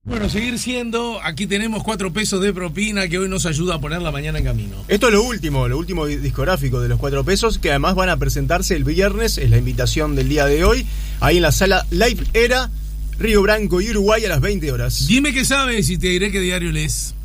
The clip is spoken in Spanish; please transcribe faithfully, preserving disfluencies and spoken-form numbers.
Bueno, seguir siendo, aquí tenemos cuatro pesos de propina que hoy nos ayuda a poner la mañana en camino. Esto es lo último, lo último discográfico de los cuatro pesos, que además van a presentarse el viernes, es la invitación del día de hoy, ahí en la sala Live Era, Río Branco y Uruguay a las veinte horas. Dime qué sabes y te diré qué diario lees.